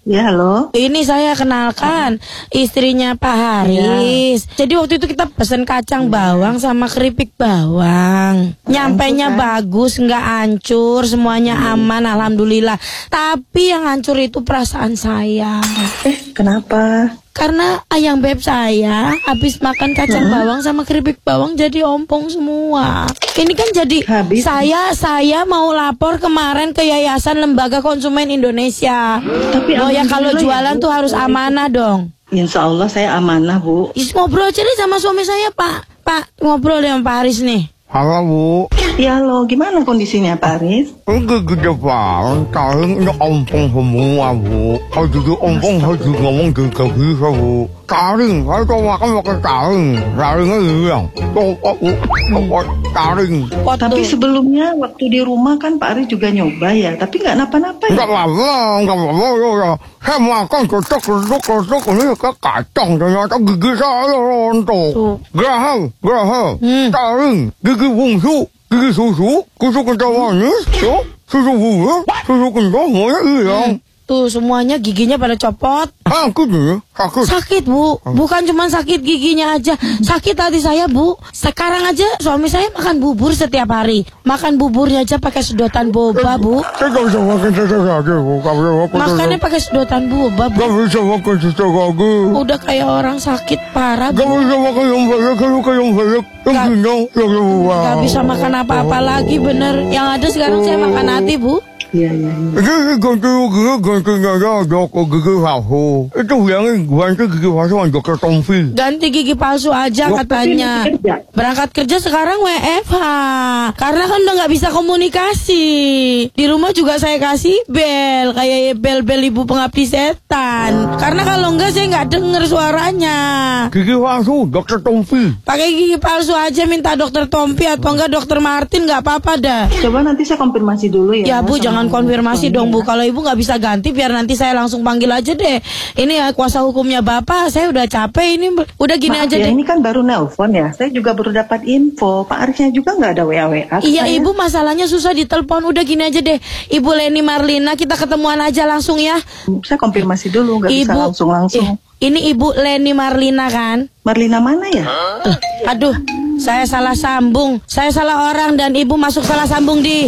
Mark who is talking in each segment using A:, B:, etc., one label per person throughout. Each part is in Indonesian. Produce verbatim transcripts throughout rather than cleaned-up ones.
A: Ya, halo.
B: Ini saya kenalkan istrinya Pak Haris. Ya. Jadi waktu itu kita pesen kacang bawang sama keripik bawang. Nyampainya kan bagus, nggak hancur, semuanya hmm. aman, alhamdulillah. Tapi yang hancur itu perasaan saya.
A: Eh, kenapa?
B: Karena ayang beb saya habis makan kacang hmm. bawang sama keripik bawang jadi ompong semua. Ini kan jadi habis. saya saya mau lapor kemarin ke Yayasan Lembaga Konsumen Indonesia. Tapi oh ya kalau jualan ya, tuh harus amanah dong.
A: Insya Allah saya amanah, Bu.
B: Is, ngobrol aja deh sama suami saya, Pak. Pak, ngobrol deh sama Pak Haris nih.
C: Halo, Bu.
A: Ya, halo. Gimana kondisinya, Pak Haris?
C: Enggak gede banget. Taring ini ompong semua, Bu. Kalau jadi ompong harus ngomong juga bisa, Bu. Taring, saya kalau makan pakai taring. Taringnya hilang. Copot, Bu. Copot taring.
A: Tapi sebelumnya waktu di rumah kan Pak Haris juga nyoba ya. Tapi nggak napa-napa ya?
C: Nggak apa-apa, nggak apa-apa. Ya. Saya makan ketuk-ketuk-ketuk ini ke kacang. Ternyata gigi saya rontok. Geraham, geraham. Hmm. Taring, gigi bungsu. Gigi susu, susu kental manis, ya, susu buah, susu kental semuanya hilang.
B: Tuh semuanya giginya pada copot.
C: Sakit ya? Sakit.
B: Sakit, Bu. Bukan cuma sakit giginya aja, sakit hati saya, Bu. Sekarang aja suami saya makan bubur setiap hari. Makan buburnya aja pakai sedotan boba, Bu.
C: Saya nggak bisa makan sejak lagi, Bu.
B: Makannya pakai sedotan boba, Bu.
C: Nggak bisa makan sejak lagi.
B: Udah kayak orang sakit parah, Bu.
C: Nggak bisa makan yang banyak, kalau kayak yang banyak. Yang ginjal, yang luar.
B: Nggak bisa makan apa-apa lagi, bener. Yang ada sekarang saya makan hati, Bu.
A: Iya, iya, iya.
C: Ini ganti gigi, gantinya ya dok, gigi palsu. Itu bilangin ganti gigi palsu sama dokter Tompi.
B: Ganti gigi palsu aja katanya. Berangkat kerja sekarang W F H. Karena kan udah nggak bisa komunikasi. Di rumah juga saya kasih bel, kayak bel-bel ibu pengabdi setan. Karena kalau enggak saya nggak denger suaranya.
C: Gigi palsu, dokter Tompi.
B: Pakai gigi palsu aja, minta dokter Tompi atau enggak dokter Martin, nggak apa-apa dah.
A: Coba nanti saya konfirmasi dulu ya.
B: Ya Bu, jangan konfirmasi dong Bu. Kalau Ibu nggak bisa ganti, biar nanti saya langsung panggil aja deh. Ini ya kuasa hukumnya Bapak. Saya udah capek ini. Udah gini
A: Maaf
B: aja
A: ya,
B: deh.
A: Ini kan baru nelpon ya. Saya juga baru dapat info. Pak Arisnya juga nggak ada W A W A.
B: Iya
A: saya.
B: Ibu, masalahnya susah ditelepon. Udah gini aja deh. Ibu Leni Marlina, kita ketemuan aja langsung ya.
A: Saya konfirmasi dulu, nggak bisa langsung-langsung.
B: Eh, ini Ibu Leni Marlina kan?
A: Marlina mana ya?
B: Uh, aduh, saya salah sambung. Saya salah orang dan Ibu masuk salah sambung di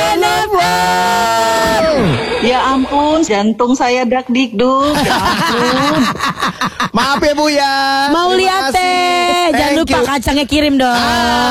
B: Genepon.
A: Ya ampun, jantung saya dak dikduk. Ya ampun.
C: Maaf ya Bu ya.
B: Mau lihat teh. Jangan lupa kacangnya kirim dong.